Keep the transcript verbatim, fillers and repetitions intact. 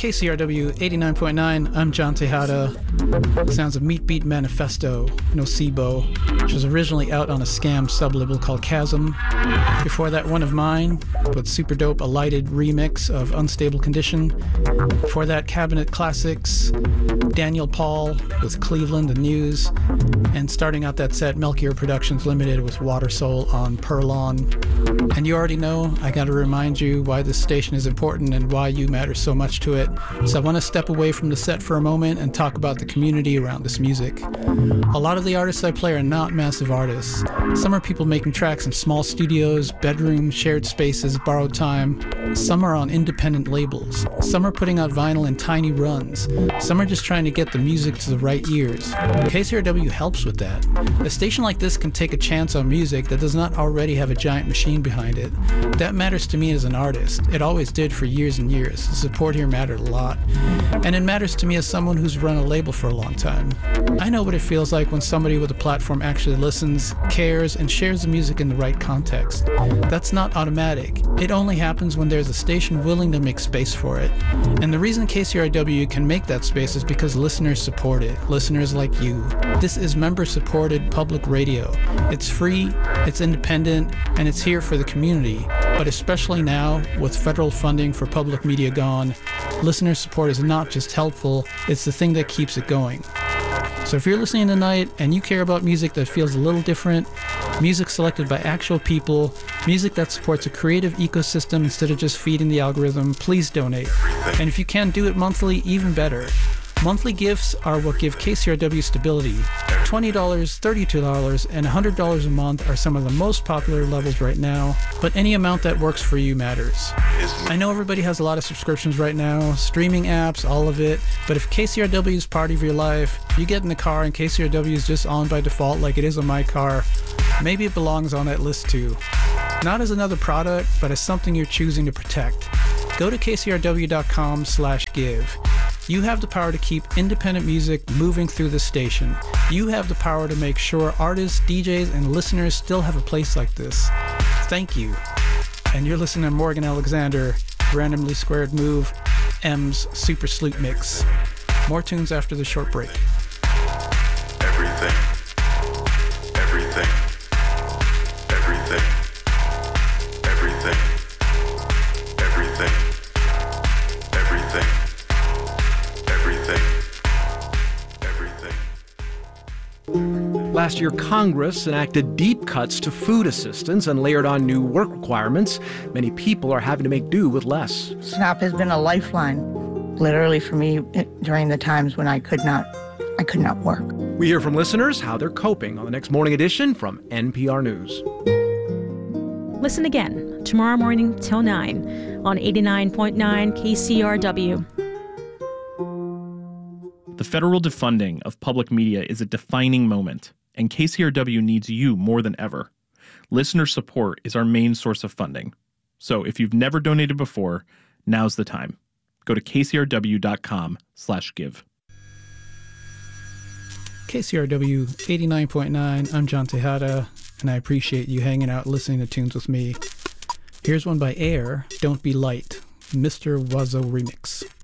K C R W eighty-nine point nine, I'm John Tejada. Sounds of Meat Beat Manifesto, Nocebo, which was originally out on a scam sublabel called Chasm. Before that, one of mine, with super dope Alighted remix of Unstable Condition. Before that, Cabinet Classics, Daniel Paul with Cleveland and News. And starting out that set, Melchior Productions Limited with Water Soul on Purlon. And you already know, I gotta remind you why this station is important and why you matter so much to it. So I want to step away from the set for a moment and talk about the community around this music. A lot of the artists I play are not massive artists. Some are people making tracks in small studios, bedrooms, shared spaces, borrowed time. Some are on independent labels. Some are putting out vinyl in tiny runs. Some are just trying to get the music to the right ears. K C R W helps with that. A station like this can take a chance on music that does not already have a giant machine behind it. That matters to me as an artist. It always did for years and years. The support here mattered a lot. And it matters to me as someone who's run a label for a long time. I know what it feels like when somebody with a platform actually listens, cares, and shares the music in the right context. That's not automatic. It only happens when there's a station willing to make space for it. And the reason K C R W can make that space is because listeners support it. Listeners like you. This is member-supported public radio. It's free, it's independent, and it's here for the community. But especially now, with federal funding for public media gone, listener support is not just helpful, it's the thing that keeps it going. So if you're listening tonight and you care about music that feels a little different, music selected by actual people, music that supports a creative ecosystem instead of just feeding the algorithm, please donate. And if you can do it monthly, even better. Monthly gifts are what give K C R W stability. twenty dollars, thirty-two dollars, and one hundred dollars a month are some of the most popular levels right now, but any amount that works for you matters. I know everybody has a lot of subscriptions right now, streaming apps, all of it, but if K C R W is part of your life, if you get in the car and K C R W is just on by default like it is on my car, maybe it belongs on that list too. Not as another product, but as something you're choosing to protect. Go to k c r w dot com slash give. You have the power to keep independent music moving through the station. You have the power to make sure artists, D Js, and listeners still have a place like this. Thank you. And you're listening to Morgan Alexander, Randomly Squared Move, M's Super Sloop Mix. More tunes after the short break. Everything. Everything. Everything. Everything. Everything. Everything. Everything. Everything. Last year, Congress enacted deep cuts to food assistance and layered on new work requirements. Many people are having to make do with less. SNAP has been a lifeline, literally for me, during the times when I could not, I could not work. We hear from listeners how they're coping on the next morning edition from N P R News. Listen again tomorrow morning till nine on eighty-nine point nine K C R W. The federal defunding of public media is a defining moment, and K C R W needs you more than ever. Listener support is our main source of funding. So if you've never donated before, now's the time. Go to k c r w dot com slash give. K C R W eighty-nine point nine, I'm John Tejada, and I appreciate you hanging out listening to tunes with me. Here's one by Air, Don't Be Light, Mister Wazo remix.